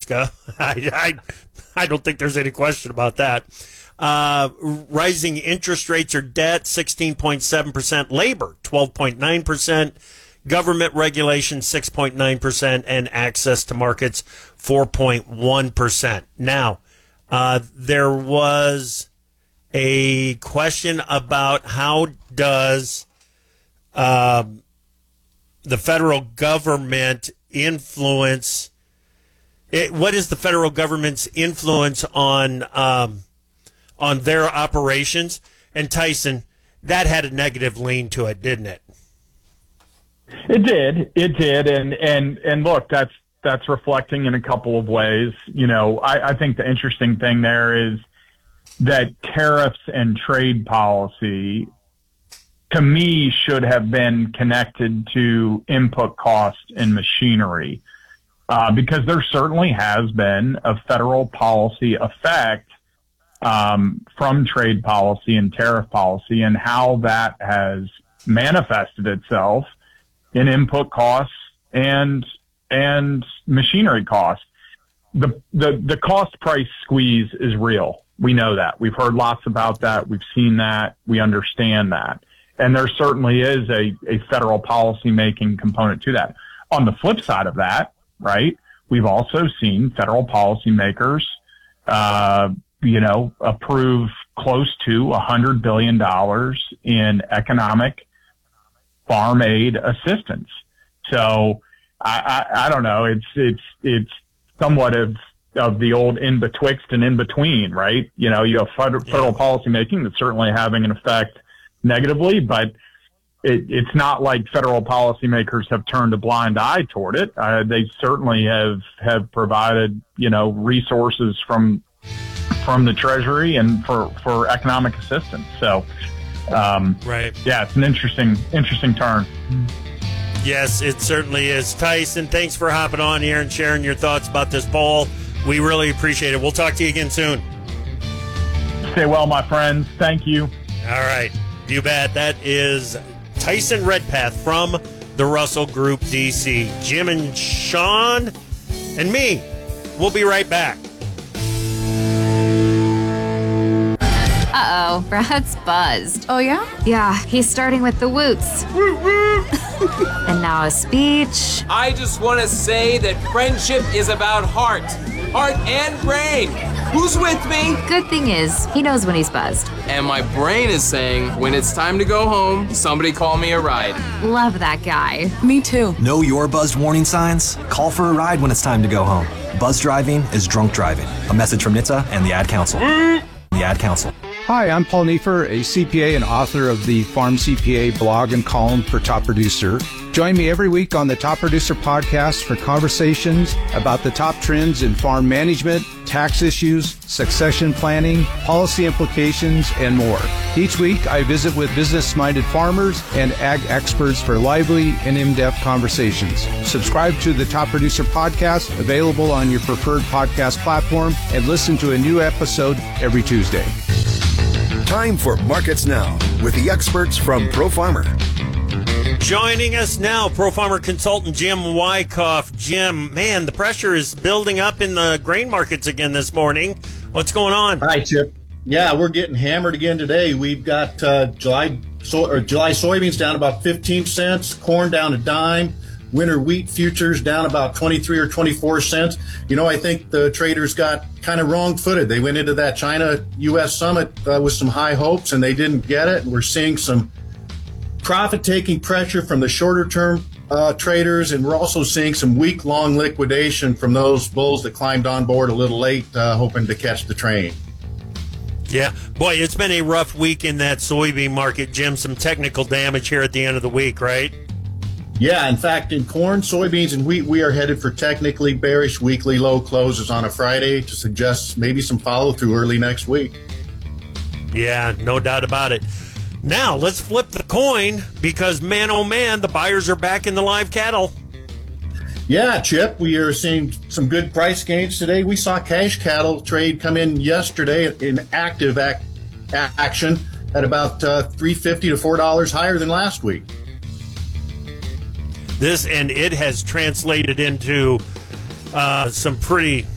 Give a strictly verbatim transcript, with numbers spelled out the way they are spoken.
Alaska. I, I, I don't think there's any question about that. Uh, rising interest rates or debt, sixteen point seven percent. Labor, twelve point nine percent. Government regulation, six point nine percent. And access to markets, four point one percent. Now, uh, there was a question about how does uh, the federal government influence, it, what is the federal government's influence on um, on their operations? And Tyson, that had a negative lean to it, didn't it? It did. It did. And, and, and look, that's, that's reflecting in a couple of ways. You know, I, I think the interesting thing there is that tariffs and trade policy, to me, should have been connected to input costs and machinery, uh, because there certainly has been a federal policy effect um, from trade policy and tariff policy, and how that has manifested itself in input costs and and machinery costs. The the the cost price squeeze is real. We know that. We've heard lots about that. We've seen that. We understand that. And there certainly is a, a federal policy making component to that. On the flip side of that, right, we've also seen federal policymakers, uh, you know, approve close to one hundred billion dollars in economic farm aid assistance. So I, I, I don't know. It's, it's, it's somewhat of, of the old in betwixt and in between, right? You know, you have federal, federal policy making that's certainly having an effect negatively, but it, it's not like federal policymakers have turned a blind eye toward it. Uh, they certainly have, have provided, you know, resources from, from the Treasury and for, for economic assistance. So, um, right. Yeah, it's an interesting, interesting turn. Yes, it certainly is. Tyson, thanks for hopping on here and sharing your thoughts about this poll. We really appreciate it. We'll talk to you again soon. Stay well, my friends. Thank you. All right. You bet. That is Tyson Redpath from the Russell Group D C. Jim and Sean and me. We'll be right back. Uh-oh, Brad's buzzed. Oh, yeah? Yeah, he's starting with the woots. And now a speech. I just want to say that friendship is about heart. Heart and brain. Who's with me? Good thing is, he knows when he's buzzed. And my brain is saying, when it's time to go home, somebody call me a ride. Love that guy. Me too. Know your buzzed warning signs? Call for a ride when it's time to go home. Buzz driving is drunk driving. A message from N H T S A and the Ad Council. The Ad Council. Hi, I'm Paul Neiffer, a C P A and author of the Farm C P A blog and column for Top Producer. Join me every week on the Top Producer podcast for conversations about the top trends in farm management, tax issues, succession planning, policy implications, and more. Each week, I visit with business-minded farmers and ag experts for lively and in-depth conversations. Subscribe to the Top Producer podcast, available on your preferred podcast platform, and listen to a new episode every Tuesday. Time for Markets Now with the experts from Pro Farmer. Joining us now, Pro Farmer consultant Jim Wyckoff. Jim, man, the pressure is building up in the grain markets again this morning. What's going on? Hi, Chip. Yeah, we're getting hammered again today. We've got uh, July so, or July soybeans down about fifteen cents, corn down a dime, winter wheat futures down about twenty-three or twenty-four cents. You know, I think the traders got kind of wrong-footed. They went into that China U S summit uh, with some high hopes, and they didn't get it. We're seeing some profit-taking pressure from the shorter-term uh, traders, and we're also seeing some week-long liquidation from those bulls that climbed on board a little late, uh, hoping to catch the train. Yeah, boy, it's been a rough week in that soybean market, Jim. Some technical damage here at the end of the week, right? Yeah, in fact, in corn, soybeans, and wheat, we are headed for technically bearish weekly low closes on a Friday to suggest maybe some follow-through early next week. Yeah, no doubt about it. Now, let's flip the coin because, man, oh, man, the buyers are back in the live cattle. Yeah, Chip, we are seeing some good price gains today. We saw cash cattle trade come in yesterday in active ac- action at about uh, three fifty to four dollars higher than last week. This, and it has translated into uh, some pretty